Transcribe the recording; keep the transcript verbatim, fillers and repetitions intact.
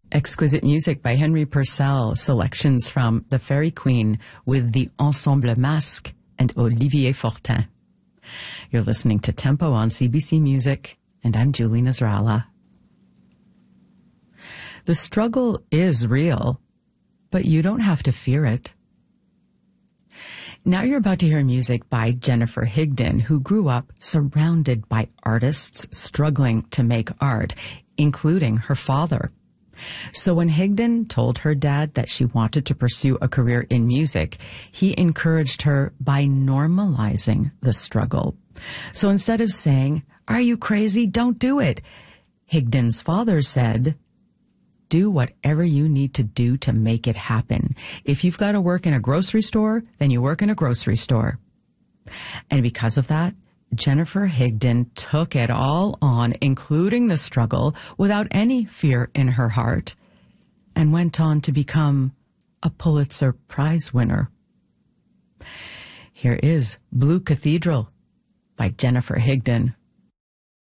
Exquisite music by Henry Purcell, selections from The Fairy Queen with the Ensemble Masque and Olivier Fortin. You're listening to Tempo on C B C Music, and I'm Julie Nasrallah. The struggle is real, but you don't have to fear it. Now you're about to hear music by Jennifer Higdon, who grew up surrounded by artists struggling to make art, including her father. So when Higdon told her dad that she wanted to pursue a career in music, he encouraged her by normalizing the struggle. So instead of saying, "Are you crazy? Don't do it," Higdon's father said, "Do whatever you need to do to make it happen. If you've got to work in a grocery store, then you work in a grocery store." And because of that, Jennifer Higdon took it all on, including the struggle, without any fear in her heart, and went on to become a Pulitzer Prize winner. Here is Blue Cathedral by Jennifer Higdon.